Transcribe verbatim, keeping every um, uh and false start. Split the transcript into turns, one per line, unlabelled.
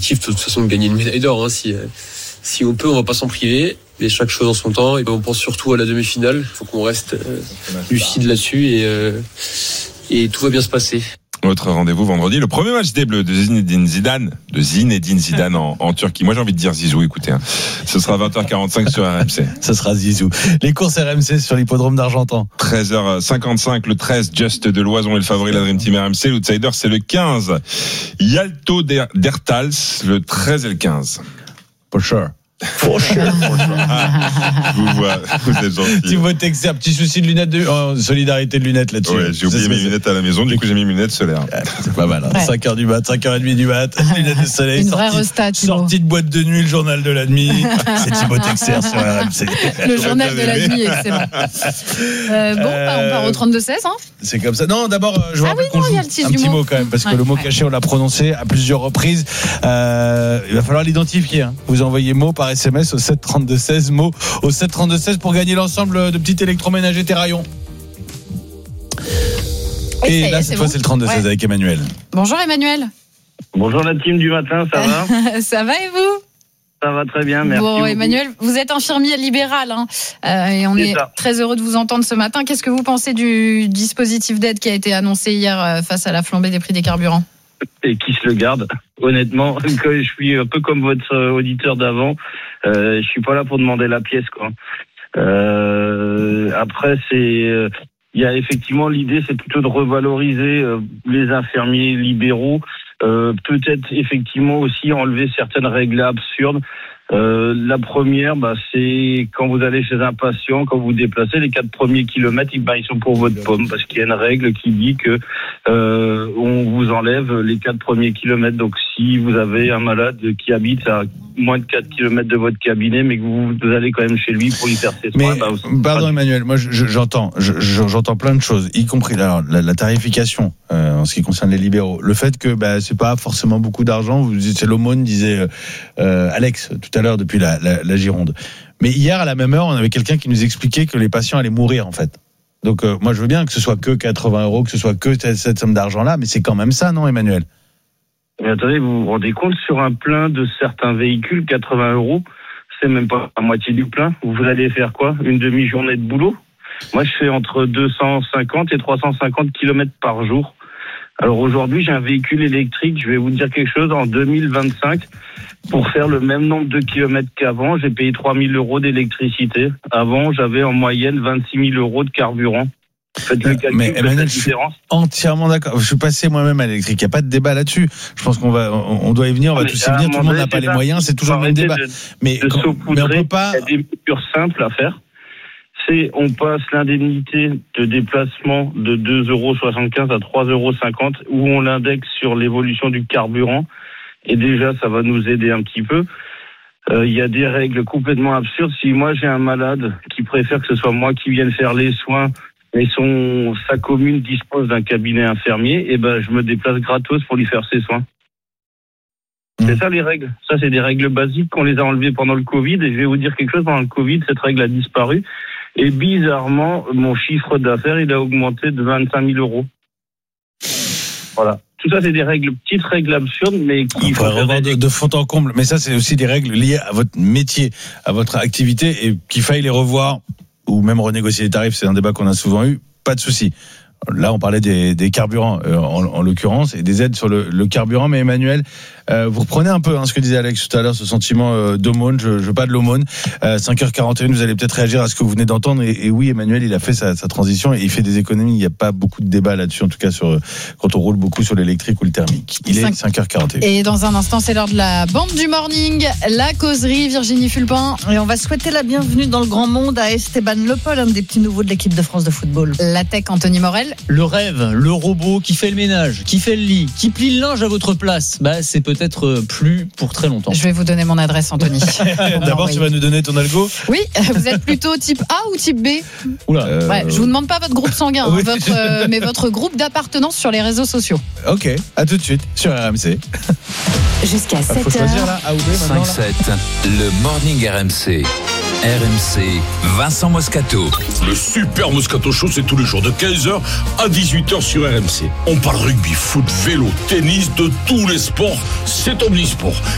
l'objectif de toute façon de gagner une médaille d'or. Hein. Si, si on peut, on va pas s'en priver. Mais chaque chose en son temps. Et on pense surtout à la demi-finale. Il faut qu'on reste euh, lucide là-dessus et, euh, et tout va bien se passer.
Votre rendez-vous vendredi, le premier match des Bleus de Zinedine Zidane, de Zinedine Zidane en, en Turquie. Moi, j'ai envie de dire Zizou, écoutez, hein. Ce sera vingt heures quarante-cinq sur R M C.
Ce sera Zizou. Les courses R M C sur l'hippodrome d'Argentan.
treize heures cinquante-cinq, le treize, Just de Loison est le favori de la Dream Team R M C. L'outsider, c'est le quinze, Yalto d'Ertals, le treize et le quinze.
For sure.
For sure. Ah, je vous vois, vous êtes gentil.
Thibaut Texer, un petit souci de lunettes, de oh, solidarité de lunettes là-dessus.
Ouais, j'ai oublié
c'est,
mes
c'est,
lunettes à la maison, du coup j'ai mis mes lunettes solaires.
Ouais, c'est pas mal, hein.
Ouais.
cinq heures du mat, cinq heures trente du mat, lunettes de soleil,
Une
sortie,
vraie resta,
sortie de boîte de nuit, le journal de la nuit. C'est Thibaut Texer sur R M C.
Le journal de la nuit, excellent. Euh, bon, bah, on part au trente-deux seize. Hein.
C'est comme ça. Non, d'abord, je vous
Ah
rappelle
oui,
qu'on
non,
joue
il y a le tease
un
du
petit
mot.
mot quand même, parce que
Ouais,
le mot
ouais.
caché, on l'a prononcé à plusieurs reprises. Euh, il va falloir l'identifier. Hein. Vous envoyez mot par S M S au sept trente-deux seize, mot au sept trente-deux seize pour gagner l'ensemble de petits électroménagers Terraillon.
Et,
Et
ça y
là,
est,
cette
c'est
fois,
bon.
c'est le trente-deux seize
Ouais.
avec Emmanuel.
Bonjour Emmanuel.
Bonjour la team du matin, ça va?
Ça va et vous?
Ça va très bien, merci.
Bon,
beaucoup.
Emmanuel, vous êtes infirmier libéral hein, euh, et on
C'est
est
ça.
très heureux de vous entendre ce matin. Qu'est-ce que vous pensez du dispositif d'aide qui a été annoncé hier euh, face à la flambée des prix des carburants?
Et qui se le garde, honnêtement, que je suis un peu comme votre auditeur d'avant, euh, je suis pas là pour demander la pièce, quoi. Euh, après, c'est, euh, il y a effectivement l'idée, c'est plutôt de revaloriser euh, les infirmiers libéraux, euh, peut-être effectivement aussi enlever certaines règles absurdes. Euh, la première, bah, c'est quand vous allez chez un patient, quand vous vous déplacez, les quatre premiers kilomètres, bah, ils sont pour votre pomme, parce qu'il y a une règle qui dit que euh, on vous enlève les quatre premiers kilomètres. Donc, si vous avez un malade qui habite à moins de quatre kilomètres de votre cabinet, mais que vous, vous allez quand même chez lui pour lui faire ses soins,
Mais,
bah, vous-
pardon Emmanuel, moi je- je- j'entends, je- je- j'entends plein de choses, y compris alors, la, la tarification euh, en ce qui concerne les libéraux. Le fait que bah, c'est pas forcément beaucoup d'argent, vous dites, c'est l'aumône, disait euh, Alex tout à l'heure depuis la, la, la Gironde. Mais hier à la même heure, on avait quelqu'un qui nous expliquait que les patients allaient mourir en fait. Donc euh, moi je veux bien que ce soit que quatre-vingts euros, que ce soit que cette, cette somme d'argent-là, mais c'est quand même ça, non Emmanuel?
Mais attendez, vous vous rendez compte, sur un plein de certains véhicules, quatre-vingts euros, c'est même pas la moitié du plein. Vous allez faire quoi? Une demi-journée de boulot? Moi, je fais entre deux cent cinquante et trois cent cinquante kilomètres par jour. Alors aujourd'hui, j'ai un véhicule électrique, je vais vous dire quelque chose, en deux mille vingt-cinq, pour faire le même nombre de kilomètres qu'avant, j'ai payé trois mille euros d'électricité. Avant, j'avais en moyenne vingt-six mille euros de carburant. Faites le calcul,
Mais
faites
Emmanuel,
la
je suis
différence.
entièrement d'accord. Je suis passé moi-même à l'électrique. Il n'y a pas de débat là-dessus. Je pense qu'on va, on, on doit y venir. On va
Mais
tous y
à un
venir. Tout le
moment
monde n'a
donné,
pas
c'est
les
ça.
moyens. C'est toujours le même
Arrêtez
débat.
de-
Mais,
de
quand- mais on
saupoudrer.
peut pas.
Il y a des mesures simples à faire. C'est, on passe l'indemnité de déplacement de deux euros soixante-quinze à trois euros cinquante, où on l'indexe sur l'évolution du carburant. Et déjà, ça va nous aider un petit peu. Euh, Il y a des règles complètement absurdes. Si moi j'ai un malade qui préfère que ce soit moi qui vienne faire les soins, et son, sa commune dispose d'un cabinet infirmier, et ben, je me déplace gratos pour lui faire ses soins. C'est ça les règles. Ça, c'est des règles basiques qu'on les a enlevées pendant le Covid. Et je vais vous dire quelque chose, pendant le Covid, cette règle a disparu. Et bizarrement, mon chiffre d'affaires, il a augmenté de vingt-cinq mille euros. Voilà. Tout ça, c'est des règles, petites règles absurdes, mais qui
Il
faut
faudrait
faire
revoir
des-
de, de fond en comble. Mais ça, c'est aussi des règles liées à votre métier, à votre activité, et qu'il faille les revoir ou même renégocier les tarifs. C'est un débat qu'on a souvent eu. Pas de souci. Là, on parlait des, des carburants, euh, en, en l'occurrence, et des aides sur le, le carburant. Mais Emmanuel, euh, vous reprenez un peu hein, ce que disait Alex tout à l'heure, ce sentiment euh, d'aumône. Je, je veux pas de l'aumône. Euh, cinq heures quarante et un, vous allez peut-être réagir à ce que vous venez d'entendre. Et, et oui, Emmanuel, il a fait sa, sa transition et il fait des économies. Il n'y a pas beaucoup de débat là-dessus, en tout cas sur quand on roule beaucoup sur l'électrique ou le thermique. Il est cinq heures quarante et un.
Et dans un instant, c'est l'heure de la bande du morning, la causerie, Virginie Fulpin.
Et on va souhaiter la bienvenue dans le grand monde à Esteban Le Paul, un des petits nouveaux de l'équipe de France de football.
La tech, Anthony Morel.
Le rêve, le robot qui fait le ménage, qui fait le lit, qui plie le linge à votre place, bah c'est peut-être plus pour très longtemps.
Je vais vous donner mon adresse, Anthony.
D'abord, tu vas nous donner ton algo.
Oui, vous êtes plutôt type A ou type B?
Oula.
Euh,
Ouais, je vous demande pas votre groupe sanguin, hein,
oui.
votre, euh, mais votre groupe d'appartenance sur les réseaux sociaux.
Ok, à tout de suite sur R M C.
Jusqu'à
Ah, faut
sept
choisir
heures.
là, A ou B maintenant
cinq
là.
sept, le Morning R M C. R M C, Vincent Moscato.
Le super Moscato Show, c'est tous les jours de quinze heures à dix-huit heures sur R M C. On parle rugby, foot, vélo, tennis, de tous les sports. C'est Omnisport.